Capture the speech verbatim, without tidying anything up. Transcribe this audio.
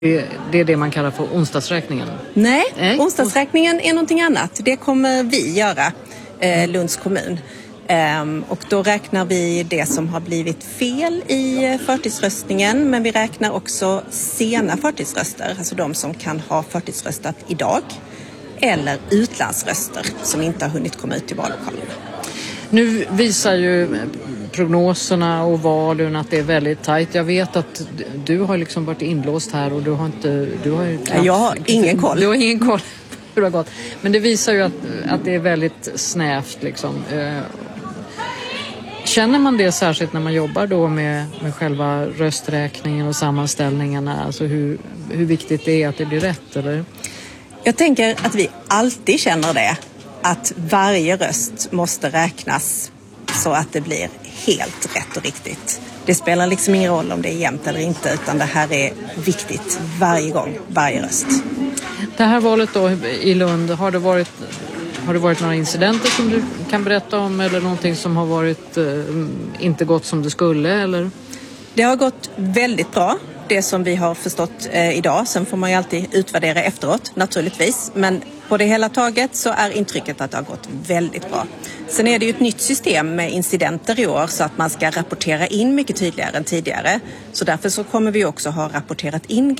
Det är det man kallar för onsdagsräkningen? Nej, Nej. onsdagsräkningen är någonting annat. Det kommer vi göra, eh, Lunds kommun. Um, och då räknar vi det som har blivit fel i förtidsröstningen, men vi räknar också sena förtidsröster, alltså de som kan ha förtidsröstat idag, eller utlandsröster som inte har hunnit komma ut till vallokalerna. Nu visar ju prognoserna och valen att det är väldigt tajt. Jag vet att du har liksom varit inlåst här och du har inte... Du har ju knappt, jag har ingen koll. Du har ingen koll hur det har gått. Men det visar ju att, att det är väldigt snävt liksom. Känner man det särskilt när man jobbar då med, med själva rösträkningen och sammanställningarna? Alltså hur, hur viktigt det är att det blir rätt, eller? Jag tänker att vi alltid känner det. Att varje röst måste räknas så att det blir helt rätt och riktigt. Det spelar liksom ingen roll om det är jämnt eller inte, utan det här är viktigt varje gång, varje röst. Det här valet då i Lund, har det varit, har det varit några incidenter som du kan berätta om, eller någonting som har varit eh, inte gått som det skulle, eller? Det har gått väldigt bra. Det som vi har förstått eh, idag. Sen får man ju alltid utvärdera efteråt, naturligtvis. Men på det hela taget så är intrycket att det har gått väldigt bra. Sen är det ju ett nytt system med incidenter i år, så att man ska rapportera in mycket tydligare än tidigare. Så därför så kommer vi också ha rapporterat in